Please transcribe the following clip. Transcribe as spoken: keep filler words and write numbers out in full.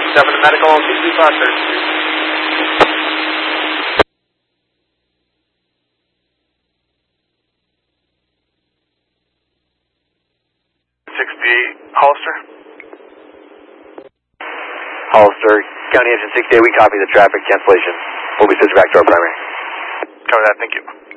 seven to medical, sixty-five thirty-three. sixty-eight, Hollister. Hollister, County Engine sixty-eight, we copy the traffic cancellation. We'll be switching back to our primary. Cover that, thank you.